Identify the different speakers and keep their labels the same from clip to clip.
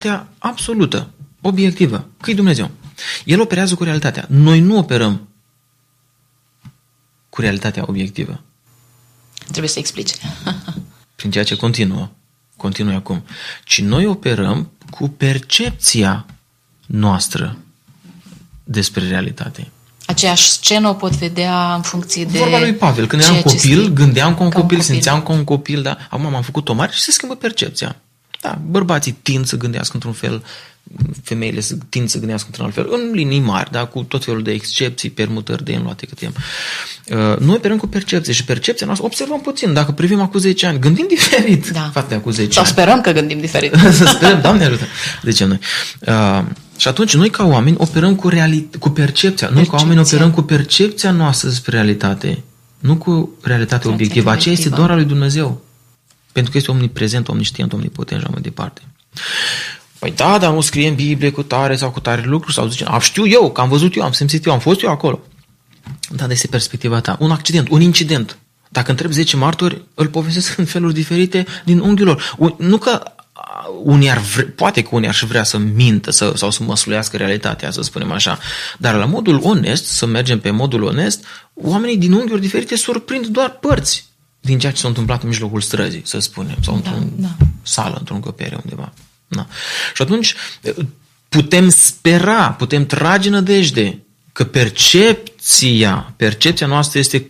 Speaker 1: absolută, obiectivă, că e Dumnezeu. El operează cu realitatea. Noi nu operăm cu realitatea obiectivă.
Speaker 2: Trebuie să explici.
Speaker 1: Prin ceea ce continui acum. Ci noi operăm cu percepția noastră despre realitate.
Speaker 2: Aceeași scenă o pot vedea în funcție de...
Speaker 1: Vorba lui Pavel. Când eram copil, gândeam ca un copil, simțeam ca un copil, da? Acum am făcut-o mare și se schimbă percepția. Da, bărbații tind să gândească într-un fel, femeile tind să gândească într-un alt fel, în linii mari, da? Cu tot felul de excepții, permutări de înluate cât timp. Noi operăm cu percepție și percepția noastră, observăm puțin, dacă privim acum 10 ani, gândim diferit față de acum 10 ani.
Speaker 2: Sau sperăm că gândim diferit.
Speaker 1: Să sperăm, Doamne ajută. Zicem noi. Și atunci noi ca oameni operăm cu percepția. Noi ca oameni operăm cu percepția noastră despre realitate, nu cu realitatea obiectivă. Aceea este doar a lui Dumnezeu. Pentru că este omniprezent, omniștient, omnipotent și mai departe. Păi da, dar nu scrie în Biblie cu tare sau cu tare lucruri, sau zice, știu eu, că am văzut eu, am simțit eu, am fost eu acolo. Da, este perspectiva ta. Un accident, un incident. Dacă întreb 10 martori, îl povestesc în feluri diferite din unghiul lor. Nu că poate că unii ar vrea să mintă sau să măsluiască realitatea, să spunem așa, dar la modul onest, să mergem pe modul onest, oamenii din unghiuri diferite surprind doar părți din ceea ce s-a întâmplat în mijlocul străzii, să spunem, sau într-o sală, într-o încăpere undeva. Da. Și atunci putem spera, putem trage nădejde că percepția noastră este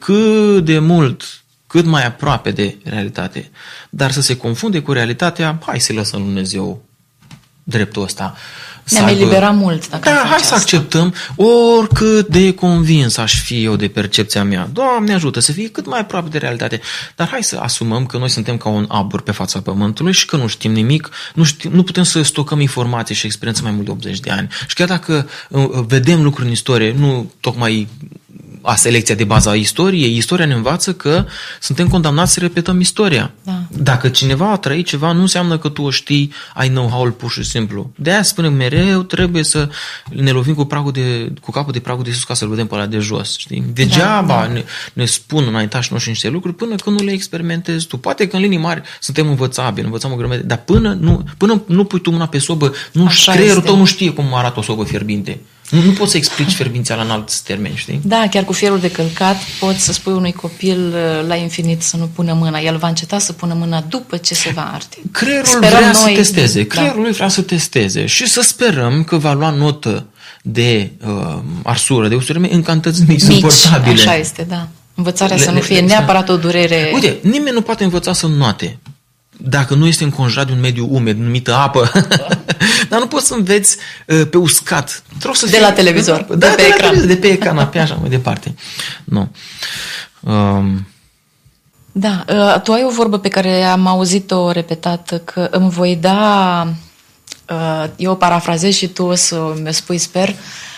Speaker 1: cât mai aproape de realitate. Dar să se confunde cu realitatea, hai să lăsăm lui Dumnezeu dreptul ăsta.
Speaker 2: Ne-am eliberat mult dacă
Speaker 1: hai să acceptăm, oricât de convins aș fi eu de percepția mea. Doamne ajută să fie cât mai aproape de realitate. Dar hai să asumăm că noi suntem ca un abur pe fața pământului și că nu știm nimic, nu putem să stocăm informații și experiență mai mult de 80 de ani. Și chiar dacă vedem lucruri în istorie, nu tocmai selecția de bază a istoriei, istoria ne învață că suntem condamnați să repetăm istoria. Da. Dacă cineva a trăit ceva, nu înseamnă că tu o știi, ai know-how-ul pur și simplu. De aia spunem mereu, trebuie să ne lovim cu capul de pragul de sus ca să-l vedem pe ăla de jos. Știi? Degeaba ne spun înaintașii noștri niște lucruri până când nu le experimentezi tu. Poate că în linii mari suntem învățăm o grămadă, dar până nu pui tu mâna pe sobă, creierul tău nu știe cum arată o sobă fierbinte. Nu poți să explici fierbințeala în alți termeni, știi? Da,
Speaker 2: chiar cu fierul de călcat poți să spui unui copil la infinit să nu pună mâna. El va înceta să pună mâna după ce se va arde.
Speaker 1: Creierul vrea să testeze. Creierul lui vrea să testeze și să sperăm că va lua notă de arsură, de usurime în cantități mici, suportabile.
Speaker 2: Așa este, da. Învățarea să nu fie neapărat o durere...
Speaker 1: Uite, nimeni nu poate învăța să înnoate dacă nu este înconjurat de un mediu umed, numită apă. Dar nu poți să înveți pe uscat.
Speaker 2: De la televizor, de pe ecran.
Speaker 1: De pe canapea, așa mai departe. Nu.
Speaker 2: Da, tu ai o vorbă pe care am auzit-o repetată, că îmi voi da, eu o parafrazez și tu o să mi spui, sper,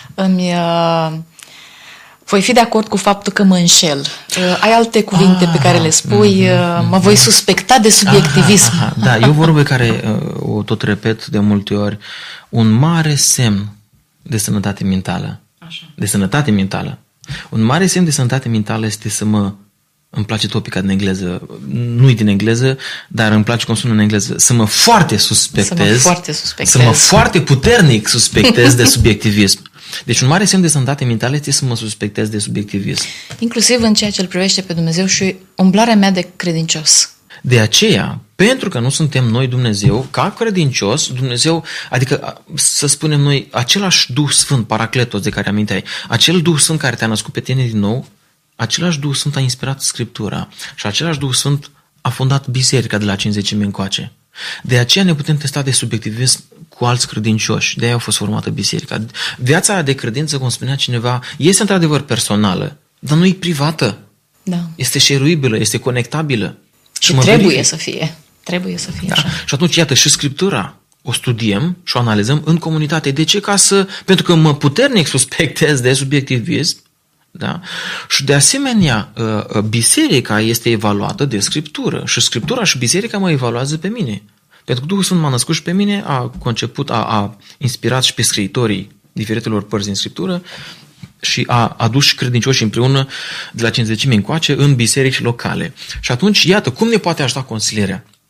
Speaker 2: voi fi de acord cu faptul că mă înșel. Ai alte cuvinte pe care le spui, mă voi suspecta de subiectivism.
Speaker 1: Da, e o vorbă care o tot repet de multe ori. Un mare semn de sănătate mentală. De sănătate mentală. Un mare semn de sănătate mentală este îmi place topica din engleză, nu-i din engleză, dar îmi place cum sună în engleză, să mă foarte suspectez, să mă foarte puternic suspectez de subiectivism. Deci un mare semn de sănătate mentală este să mă suspectez de subiectivism.
Speaker 2: Inclusiv în ceea ce îl privește pe Dumnezeu și umblarea mea de credincios.
Speaker 1: De aceea, pentru că nu suntem noi Dumnezeu, ca credincios, Dumnezeu, adică să spunem noi, același Duh Sfânt, Paracletos de care aminteai, acel Duh Sfânt care te-a născut pe tine din nou, același Duh Sfânt a inspirat Scriptura și același Duh Sfânt a fondat biserica de la 50 încoace. De aceea ne putem testa de subiectivism cu alți credincioși. De aia a fost formată biserica. Viața de credință, cum spunea cineva, este într-adevăr personală, dar nu e privată.
Speaker 2: Da.
Speaker 1: Este share-uibilă, este conectabilă.
Speaker 2: Și trebuie să fie. Trebuie să fie așa.
Speaker 1: Și atunci, iată, și Scriptura o studiem și o analizăm în comunitate. De ce? Pentru că mă puternic suspectez de subiectivism. Da? Și de asemenea, biserica este evaluată de Scriptură și Scriptura și biserica mă evaluează pe mine. Pentru că Duhul Sfânt m-a născut și pe mine, a inspirat și pe scriitorii diferitelor părți din Scriptură și a adus și credincioși împreună de la 50 încoace în biserici locale. Și atunci, iată, cum ne poate ajuta consilierea?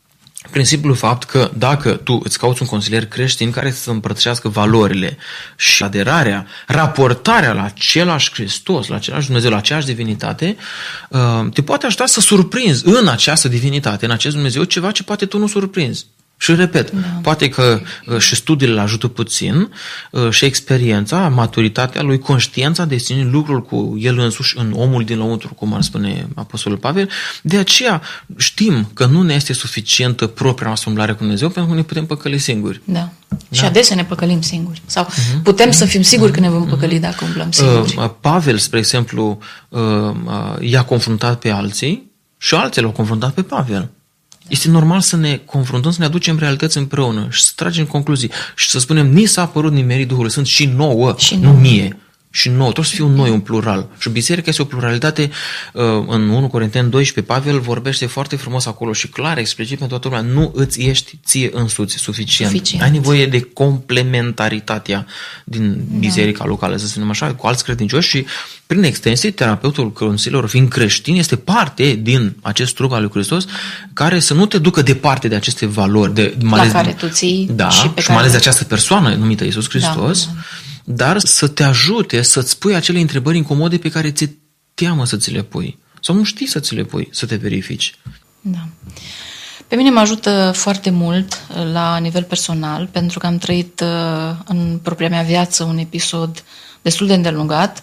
Speaker 1: prin simplu fapt că dacă tu îți cauți un consilier creștin care să împărtășească valorile și aderarea, raportarea la același Hristos, la același Dumnezeu, la aceeași divinitate, te poate ajuta să surprinzi în această divinitate, în acest Dumnezeu, ceva ce poate tu nu surprinzi. Și repet, poate că și studiile îl ajută puțin, și experiența, maturitatea lui, conștiința de ține lucrul cu el însuși în omul din lăuntru, cum ar spune Apostolul Pavel. De aceea știm că nu ne este suficientă propria noastră umblare cu Dumnezeu, pentru că ne putem păcăli singuri.
Speaker 2: Da. Și adesea ne păcălim singuri. Sau putem să fim siguri că ne vom păcăli dacă umblăm singuri.
Speaker 1: Pavel, spre exemplu, i-a confruntat pe alții și alții l-au confruntat pe Pavel. Este normal să ne confruntăm, să ne aducem realități împreună și să tragem concluzii și să spunem, ni s-a părut nimerit Duhului Sfânt și nouă, nu mie. Și nouă, trebuie să fiu noi un plural. Și biserica este o pluralitate. În 1 Corinteni 12, Pavel vorbește foarte frumos acolo și clar, explicit pentru toată lumea, nu îți ești ție însuți suficient. Ai nevoie de complementaritatea din biserica locală, să spunem așa, cu alți credincioși și prin extensie, terapeutul consilierul, fiind creștin, este parte din acest trup al lui Hristos care să nu te ducă departe de aceste valori.
Speaker 2: La care tu ții
Speaker 1: și mai ales de această persoană numită Iisus Hristos, dar să te ajute să-ți pui acele întrebări incomode pe care ți-e teamă să ți le pui. Sau nu știi să ți le pui, să te verifici.
Speaker 2: Da. Pe mine mă ajută foarte mult la nivel personal, pentru că am trăit în propria mea viață un episod destul de îndelungat,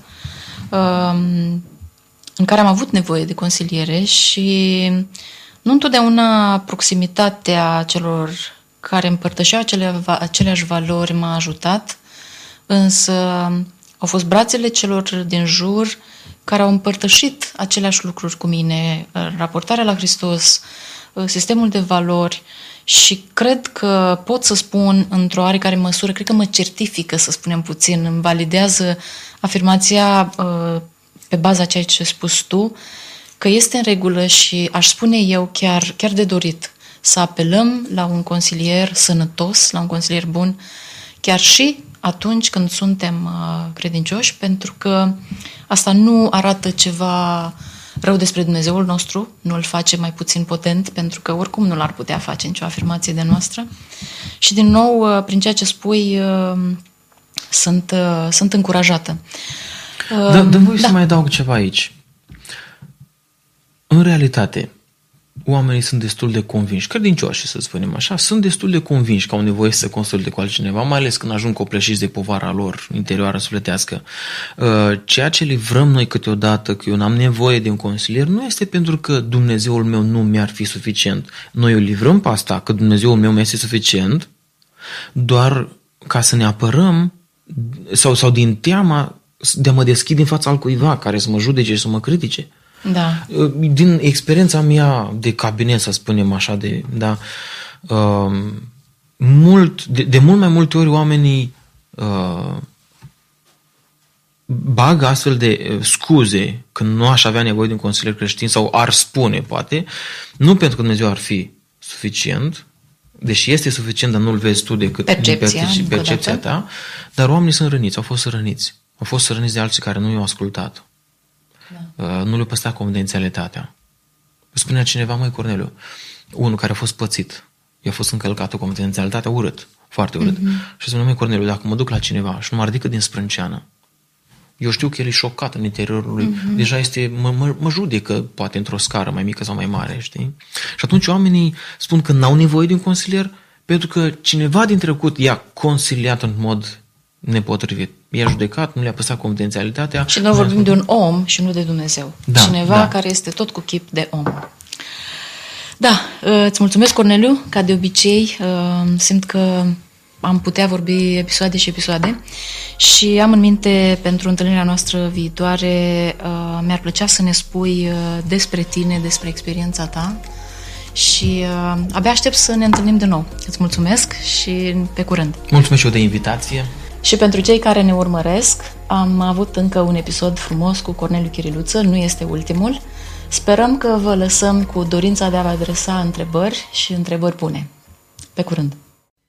Speaker 2: în care am avut nevoie de consiliere și nu întotdeauna proximitatea celor care împărtășeau aceleași valori m-a ajutat, însă au fost brațele celor din jur care au împărtășit aceleași lucruri cu mine, raportarea la Hristos, sistemul de valori și cred că pot să spun într-o oarecare măsură, cred că mă certifică, să spunem puțin, îmi validează afirmația pe baza ceea ce ai spus tu, că este în regulă și aș spune eu chiar de dorit să apelăm la un consilier sănătos, la un consilier bun, chiar și atunci când suntem credincioși, pentru că asta nu arată ceva rău despre Dumnezeul nostru, nu îl face mai puțin potent, pentru că oricum nu l-ar putea face nicio afirmație de noastră. Și din nou, prin ceea ce spui, sunt încurajată.
Speaker 1: Dă-mi voi să mai adaug ceva aici. În realitate, oamenii sunt destul de convinși, credincioși, să spunem așa, sunt destul de convinși că au nevoie să consulte cu altcineva, mai ales când ajung copleșiți de povara lor interioară sufletească. Ceea ce livrăm noi câteodată, că eu n-am nevoie de un consilier, nu este pentru că Dumnezeul meu nu mi-ar fi suficient. Noi o livrăm pe asta, că Dumnezeul meu mi-este suficient, doar ca să ne apărăm sau din teama de a mă deschide în fața altcuiva care să mă judece și să mă critique.
Speaker 2: Da.
Speaker 1: Din experiența mea de cabinet, să spunem așa, de mult mai multe ori oamenii bagă astfel de scuze când nu aș avea nevoie de un consilier creștin sau ar spune, poate, nu pentru că Dumnezeu ar fi suficient, deși este suficient, dar nu-l vezi tu decât percepția ta, dar oamenii sunt răniți, au fost răniți. Au fost răniți de alții care nu i-au ascultat. Da. Nu le-a păstrat confidențialitatea. Spunea cineva, măi Corneliu, unul care a fost pățit, i-a fost încălcată confidențialitatea, urât, foarte urât. Și spunea, măi Corneliu, dacă mă duc la cineva și nu mă ridică din sprânceană, eu știu că el e șocat în interiorul lui, deja mă judecă, poate într-o scară mai mică sau mai mare, știi? Și atunci oamenii spun că n-au nevoie de un consilier pentru că cineva din trecut i-a consiliat în mod nepotrivit. I-a judecat, nu le-a păstrat confidențialitatea.
Speaker 2: Și noi vorbim de un om și nu de Dumnezeu.
Speaker 1: Da,
Speaker 2: cineva care este tot cu chip de om. Da, îți mulțumesc, Corneliu, ca de obicei. Simt că am putea vorbi episoade și episoade și am în minte pentru întâlnirea noastră viitoare, mi-ar plăcea să ne spui despre tine, despre experiența ta și abia aștept să ne întâlnim de nou. Îți mulțumesc și pe curând.
Speaker 1: Mulțumesc și eu de invitație.
Speaker 2: Și pentru cei care ne urmăresc, am avut încă un episod frumos cu Corneliu Chiriluță, nu este ultimul. Sperăm că vă lăsăm cu dorința de a vă adresa întrebări și întrebări bune. Pe curând!